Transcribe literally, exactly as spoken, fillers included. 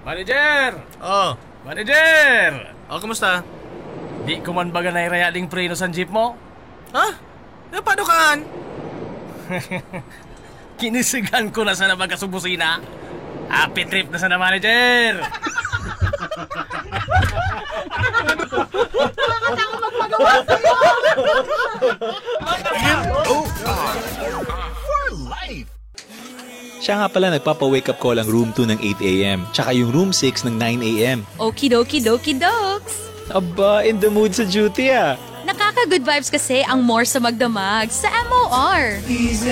Manager! Oh, Manager! oh, kumusta? Di ko man baga nairaya ding preno sa jeep mo? Ha? Eh, paano kaan? Kinisigan ko na sa nabagkasubusina. Happy trip na sana, manager! Siya nga pala nagpapa-wake up call ang room two ng eight a.m. Tsaka yung room six ng nine a.m. Okie dokie dokes. Aba, in the mood sa duty ah. Nakaka-good vibes kasi ang more sa magdamag sa M O R. Easy